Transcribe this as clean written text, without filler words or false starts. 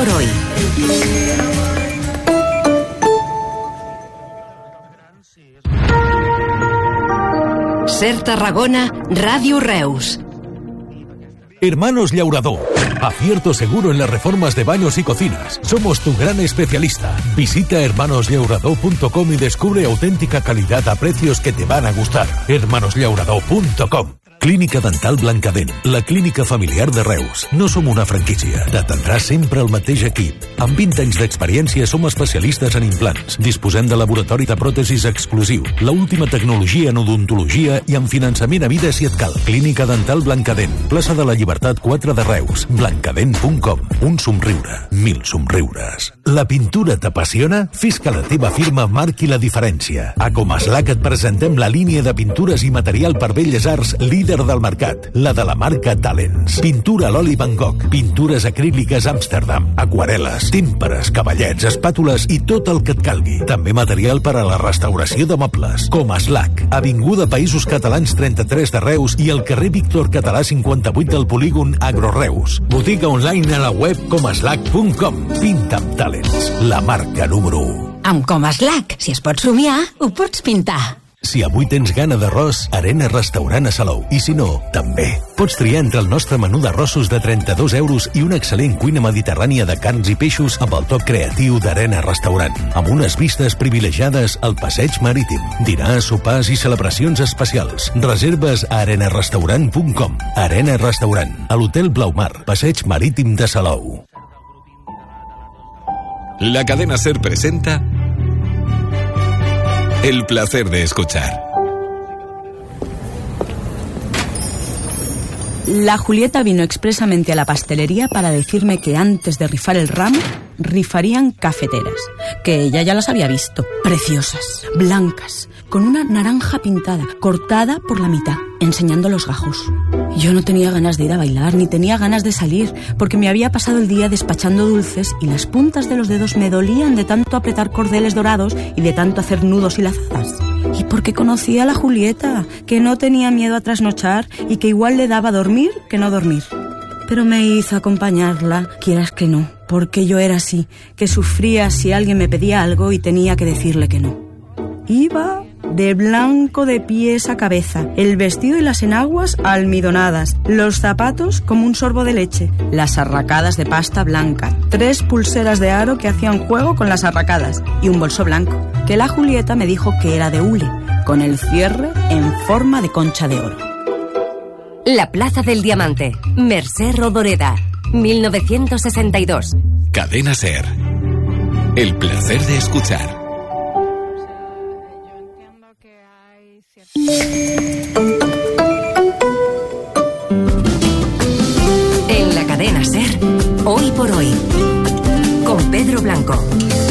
por hoy. Ser Tarragona, Ràdio Reus. Hermanos Llaurador. Acierto seguro en las reformas de baños y cocinas. Somos tu gran especialista. Visita hermanosllaurador.com y descubre auténtica calidad a precios que te van a gustar. hermanosllaurador.com. Clínica Dental Blancadent, la clínica familiar de Reus. No som una franquícia. T'atendrà sempre el mateix equip. Amb 20 anys d'experiència som especialistes en implants. Disposem de laboratori de pròtesis exclusiu, la última tecnologia en odontologia i amb finançament a vida si et cal. Clínica Dental Blancadent, plaça de la Llibertat 4 de Reus. Blancadent.com. Un somriure, 1000 somriures. La pintura t'apassiona? Fes que la teva firma marqui la diferència. A Comaslac et presentem la línia de pintures i material per belles arts líder del mercat, la de la marca Talents. Pintura a l'oli Van Gogh, pintures acríliques Amsterdam, aquarel·les, tèmperes, cavallets, espàtules i tot el que et calgui. També material per a la restauració de mobles. Comaslac, Avinguda Països Catalans 33 de Reus i al carrer Víctor Català 58 del polígon Agroreus. Botiga online a la web comaslac.com. Pinta amb Talents, la marca número 1. Amb Comaslac, si es pot somiar, ho pots pintar. Si avui tens gana d'arròs, Arena Restaurant a Salou. I si no, també. Pots triar entre el nostre menú d'arrossos de 32 euros i una excel·lent cuina mediterrània de carns i peixos amb el toc creatiu d'Arena Restaurant, amb unes vistes privilegiades al passeig marítim. Dinars, sopars i celebracions especials. Reserves a arenarestaurant.com. Arena Restaurant, a l'Hotel Blaumar, passeig marítim de Salou. La cadena SER presenta El placer de escuchar. La Julieta vino expresamente a la pastelería para decirme que antes de rifar el ramo, rifarían cafeteras, que ella ya las había visto. Preciosas, blancas, con una naranja pintada, cortada por la mitad, enseñando los gajos. Yo no tenía ganas de ir a bailar, ni tenía ganas de salir, porque me había pasado el día despachando dulces y las puntas de los dedos me dolían de tanto apretar cordeles dorados y de tanto hacer nudos y lazadas. Y porque conocía a la Julieta, que no tenía miedo a trasnochar y que igual le daba dormir que no dormir. Pero me hizo acompañarla, quieras que no, porque yo era así, que sufría si alguien me pedía algo y tenía que decirle que no. Iba de blanco de pies a cabeza, el vestido y las enaguas almidonadas, los zapatos como un sorbo de leche, las arracadas de pasta blanca, 3 pulseras de aro que hacían juego con las arracadas y un bolso blanco, que la Julieta me dijo que era de hule, con el cierre en forma de concha de oro. La Plaza del Diamante, Mercè Rodoreda, 1962. Cadena SER. El placer de escuchar. En la cadena SER, Hoy por Hoy, con Pedro Blanco.